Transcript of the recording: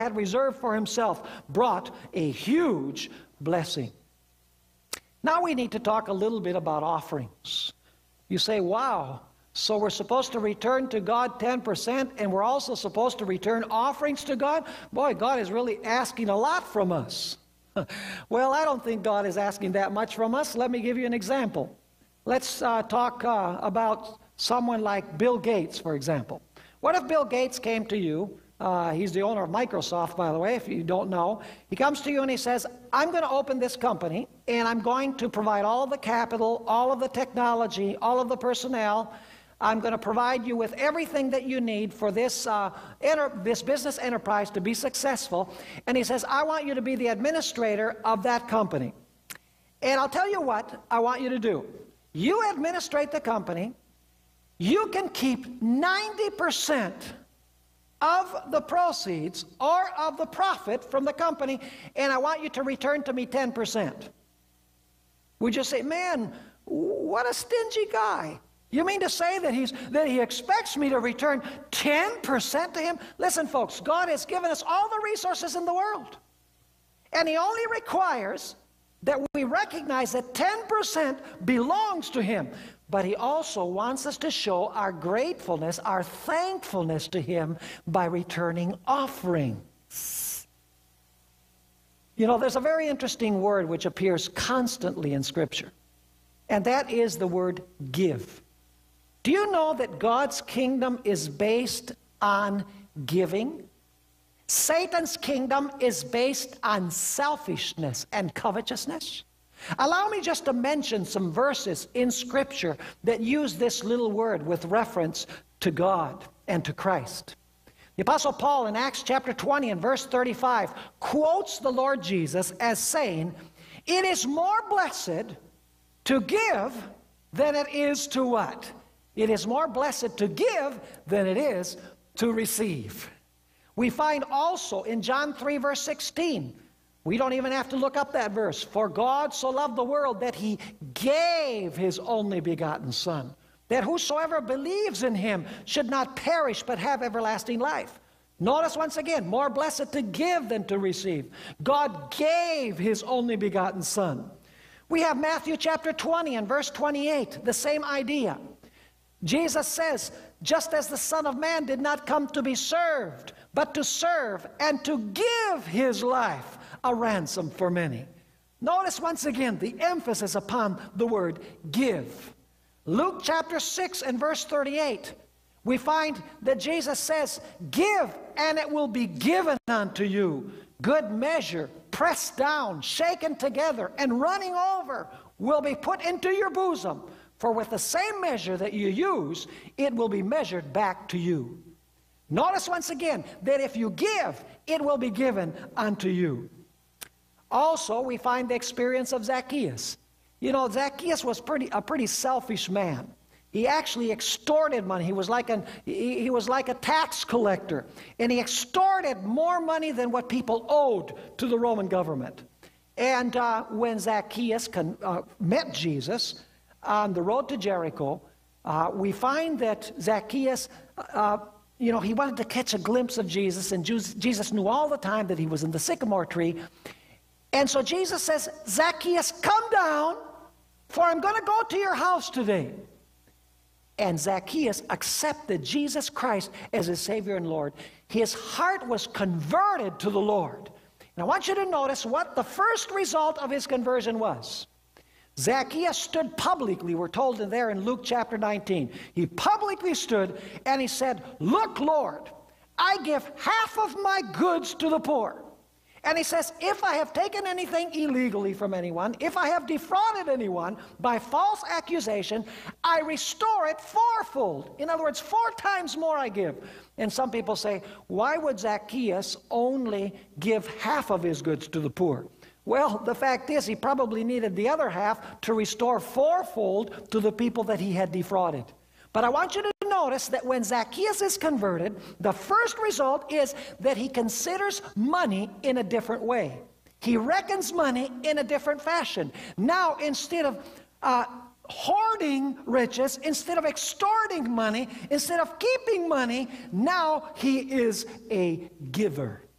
had reserved for himself brought a huge blessing. Now we need to talk a little bit about offerings. You say, wow, so we're supposed to return to God 10%, and we're also supposed to return offerings to God? Boy, God is really asking a lot from us. Well, I don't think God is asking that much from us. Let me give you an example. Let's talk about someone like Bill Gates, for example. What if Bill Gates came to you? He's the owner of Microsoft, by the way, if you don't know. He comes to you and he says, I'm going to open this company, and I'm going to provide all of the capital, all of the technology, all of the personnel. I'm going to provide you with everything that you need for this, this business enterprise to be successful. And he says, I want you to be the administrator of that company. And I'll tell you what I want you to do. You administrate the company. You can keep 90% of the proceeds or of the profit from the company, and I want you to return to me 10%. We just say, man, what a stingy guy. You mean to say that he expects me to return 10% to him? Listen, folks, God has given us all the resources in the world, and he only requires that we recognize that 10% belongs to him. But he also wants us to show our gratefulness, our thankfulness to him by returning offerings. You know, there's a very interesting word which appears constantly in Scripture, and that is the word give. Do you know that God's kingdom is based on giving? Satan's kingdom is based on selfishness and covetousness. Allow me just to mention some verses in Scripture that use this little word with reference to God and to Christ. The Apostle Paul in Acts chapter 20 and verse 35 quotes the Lord Jesus as saying, it is more blessed to give than it is to what? It is more blessed to give than it is to receive. We find also in John 3 verse 16, we don't even have to look up that verse. For God so loved the world that he gave his only begotten Son, that whosoever believes in him should not perish but have everlasting life. Notice once again, more blessed to give than to receive. God gave his only begotten Son. We have Matthew chapter 20 and verse 28, the same idea. Jesus says, just as the Son of Man did not come to be served, but to serve and to give his life a ransom for many. Notice once again the emphasis upon the word give. Luke chapter 6 and verse 38, we find that Jesus says, give and it will be given unto you. Good measure, pressed down, shaken together, and running over will be put into your bosom. For with the same measure that you use, it will be measured back to you. Notice once again that if you give, it will be given unto you. Also, we find the experience of Zacchaeus. You know, Zacchaeus was a pretty selfish man. He actually extorted money. He was like a tax collector. And he extorted more money than what people owed to the Roman government. And when Zacchaeus met Jesus on the road to Jericho, we find that Zacchaeus, you know, he wanted to catch a glimpse of Jesus, and Jesus knew all the time that he was in the sycamore tree. And so Jesus says, Zacchaeus, come down, for I'm going to go to your house today. And Zacchaeus accepted Jesus Christ as his Savior and Lord. His heart was converted to the Lord. And I want you to notice what the first result of his conversion was. Zacchaeus stood publicly, we're told there in Luke chapter 19. He publicly stood and he said, look, Lord, I give half of my goods to the poor. And he says, if I have taken anything illegally from anyone, if I have defrauded anyone by false accusation, I restore it fourfold. In other words, 4 times more I give. And some people say, why would Zacchaeus only give half of his goods to the poor? Well, the fact is, he probably needed the other half to restore fourfold to the people that he had defrauded. But I want you to notice that when Zacchaeus is converted, the first result is that he considers money in a different way. He reckons money in a different fashion. Now, instead of hoarding riches, instead of extorting money, instead of keeping money, now he is a giver.